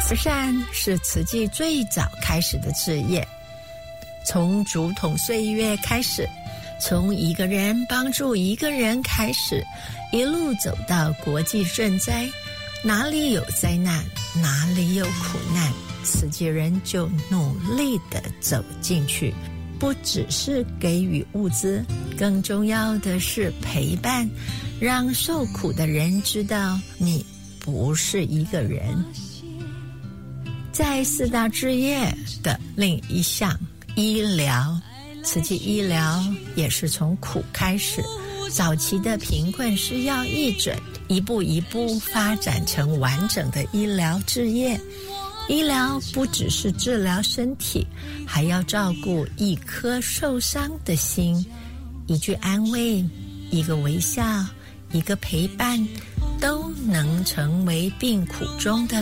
慈善是慈济最早开始的志业，从竹筒岁月开始，从一个人帮助一个人开始，一路走到国际赈灾，哪里有灾难，哪里有苦难，慈济人就努力地走进去，不只是给予物资，更重要的是陪伴，让受苦的人知道你不是一个人。在四大志业的另一项医疗，慈济医疗也是从苦开始，早期的贫困是要义诊，一步一步发展成完整的医疗志业。医疗不只是治疗身体，还要照顾一颗受伤的心，一句安慰，一个微笑，一个陪伴，都能成为病苦中的